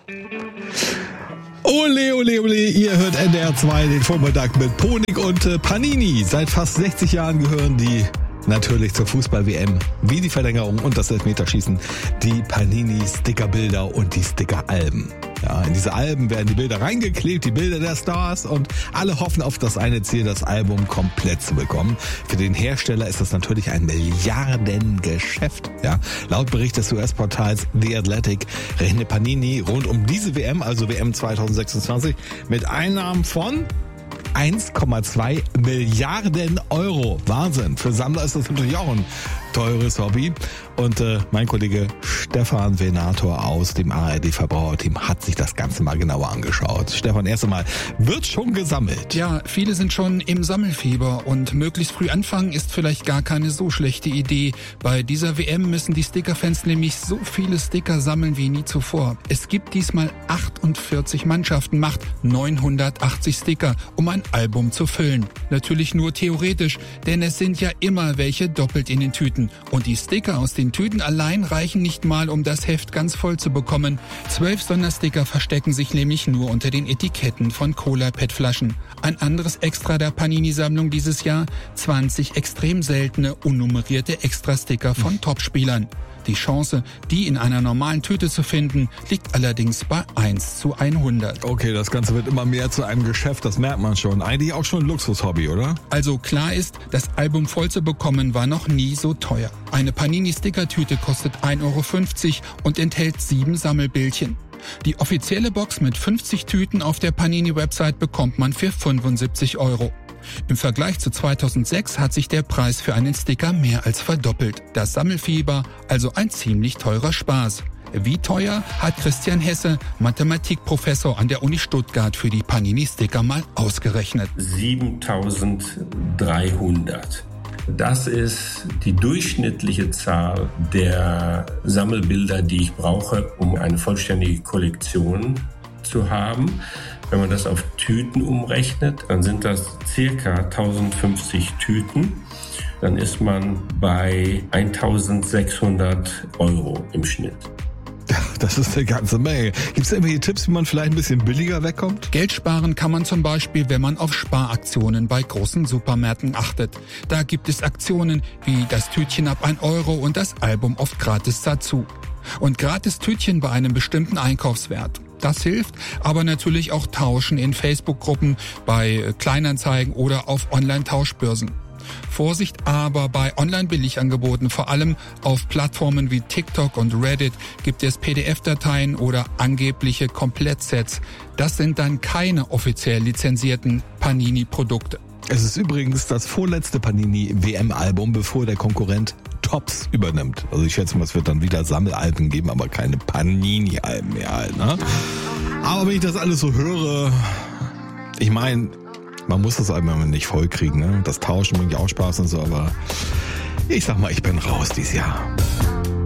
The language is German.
Ole, ole, ole, ihr hört NDR 2 den Vormittag mit Ponik und Panini. Seit fast 60 Jahren gehören die natürlich zur Fußball-WM, wie die Verlängerung und das Elfmeterschießen, die Panini-Stickerbilder und die Stickeralben. Ja, in diese Alben werden die Bilder reingeklebt, die Bilder der Stars, und alle hoffen auf das eine Ziel, das Album komplett zu bekommen. Für den Hersteller ist das natürlich ein Milliardengeschäft. Ja, laut Bericht des US-Portals The Athletic rechnet Panini rund um diese WM, also WM 2026, mit Einnahmen von 1,2 Milliarden Euro. Wahnsinn. Für Sammler ist das natürlich auch ein teures Hobby. Und mein Kollege Stefan Venator aus dem ARD-Verbraucherteam hat sich das Ganze mal genauer angeschaut. Stefan, erst einmal, wird schon gesammelt? Ja, viele sind schon im Sammelfieber und möglichst früh anfangen ist vielleicht gar keine so schlechte Idee. Bei dieser WM müssen die Stickerfans nämlich so viele Sticker sammeln wie nie zuvor. Es gibt diesmal 48 Mannschaften, macht 980 Sticker, um ein Album zu füllen. Natürlich nur theoretisch, denn es sind ja immer welche doppelt in den Tüten. Und die Sticker aus den Tüten allein reichen nicht mal, um das Heft ganz voll zu bekommen. 12 Sondersticker verstecken sich nämlich nur unter den Etiketten von Cola-PET-Flaschen. Ein anderes Extra der Panini-Sammlung dieses Jahr: 20 extrem seltene, unnummerierte Extra-Sticker von Topspielern. Die Chance, die in einer normalen Tüte zu finden, liegt allerdings bei 1:100. Okay, das Ganze wird immer mehr zu einem Geschäft, das merkt man schon. Eigentlich auch schon ein Luxushobby, oder? Also klar ist, das Album voll zu bekommen war noch nie so teuer. Eine Panini-Sticker-Tüte kostet 1,50 € und enthält 7 Sammelbildchen. Die offizielle Box mit 50 Tüten auf der Panini-Website bekommt man für 75 €. Im Vergleich zu 2006 hat sich der Preis für einen Sticker mehr als verdoppelt. Das Sammelfieber, also ein ziemlich teurer Spaß. Wie teuer, hat Christian Hesse, Mathematikprofessor an der Uni Stuttgart, für die Panini-Sticker mal ausgerechnet. 7.300. Das ist die durchschnittliche Zahl der Sammelbilder, die ich brauche, um eine vollständige Kollektion zu haben. Wenn man das auf Tüten umrechnet, dann sind das circa 1050 Tüten. Dann ist man bei 1.600 € im Schnitt. Das ist eine ganze Menge. Gibt es irgendwelche Tipps, wie man vielleicht ein bisschen billiger wegkommt? Geld sparen kann man zum Beispiel, wenn man auf Sparaktionen bei großen Supermärkten achtet. Da gibt es Aktionen wie das Tütchen ab 1 € und das Album oft gratis dazu. Und gratis Tütchen bei einem bestimmten Einkaufswert. Das hilft, aber natürlich auch Tauschen in Facebook-Gruppen, bei Kleinanzeigen oder auf Online-Tauschbörsen. Vorsicht aber bei Online-Billigangeboten, vor allem auf Plattformen wie TikTok und Reddit, gibt es PDF-Dateien oder angebliche Komplettsets. Das sind dann keine offiziell lizenzierten Panini-Produkte. Es ist übrigens das vorletzte Panini-WM-Album, bevor der Konkurrent Tops übernimmt. Also ich schätze mal, es wird dann wieder Sammelalben geben, aber keine Panini-Alben mehr halt, ne? Aber wenn ich das alles so höre, ich meine, man muss das Album nicht voll kriegen, ne? Das Tauschen bringt ja auch Spaß und so, aber ich sag mal, ich bin raus dieses Jahr.